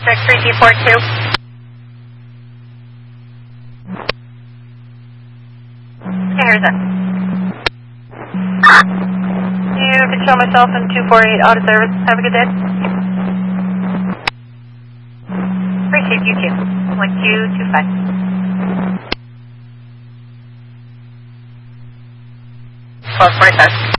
Check 3G42. Here's it. You can show myself in 248 auto service. Have a good day. Appreciate you too. 1225. 1245.